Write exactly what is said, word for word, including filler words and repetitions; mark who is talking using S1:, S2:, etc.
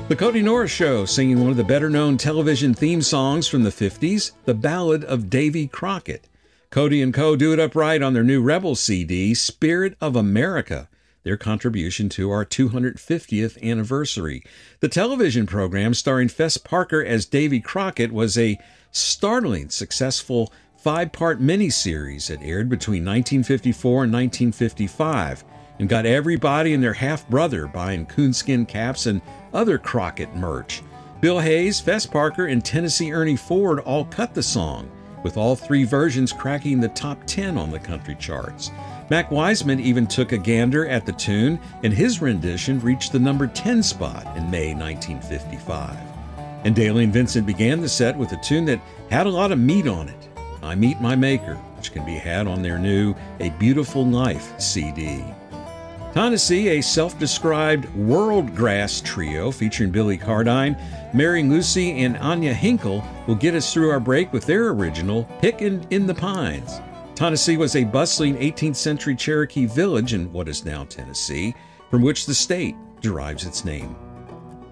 S1: The Cody Norris Show, singing one of the better-known television theme songs from the fifties, The Ballad of Davy Crockett. Cody and Co. do it up right on their new Rebel C D, Spirit of America, their contribution to our two hundred fiftieth anniversary. The television program starring Fess Parker as Davy Crockett was a startling, successful five-part miniseries that aired between nineteen fifty-four and nineteen fifty-five and got everybody and their half-brother buying coonskin caps and other Crockett merch. Bill Hayes, Fess Parker, and Tennessee Ernie Ford all cut the song, with all three versions cracking the top ten on the country charts. Mac Wiseman even took a gander at the tune, and his rendition reached the number ten spot in May nineteen fifty-five. And Dailey and Vincent began the set with a tune that had a lot of meat on it, I Meet My Maker, which can be had on their new A Beautiful Life C D. Tennessee, a self-described world grass trio featuring Billy Cardine, Mary Lucy, and Anya Hinkle will get us through our break with their original Pickin' in the Pines. Tennessee was a bustling eighteenth century Cherokee village in what is now Tennessee, from which the state derives its name.